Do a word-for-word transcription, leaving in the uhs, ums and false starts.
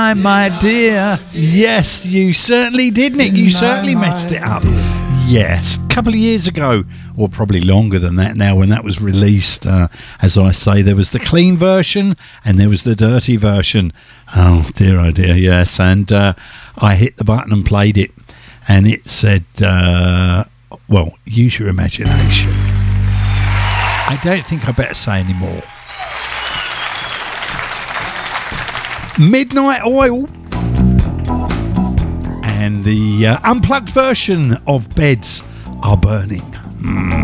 My dear, yes, you certainly did, Nick. You certainly messed it up. Yes, a couple of years ago, or probably longer than that now, when that was released. Uh, as I say, there was the clean version and there was the dirty version. Oh dear, oh dear, yes. And uh, I hit the button and played it, and it said, uh, "Well, use your imagination." I don't think I better say any more. Midnight Oil and the uh, unplugged version of Beds Are Burning. Mm.